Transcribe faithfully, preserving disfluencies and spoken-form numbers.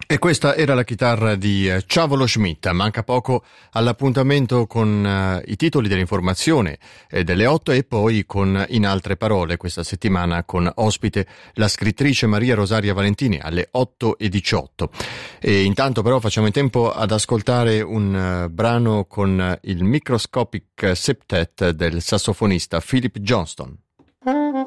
E questa era la chitarra di eh, Chavolo Schmidt. Manca poco all'appuntamento con eh, i titoli dell'informazione eh, delle otto e poi con In altre parole questa settimana con ospite la scrittrice Maria Rosaria Valentini alle otto e diciotto. E intanto però facciamo in tempo ad ascoltare un uh, brano con il Microscopic Septet del sassofonista Philip Johnston.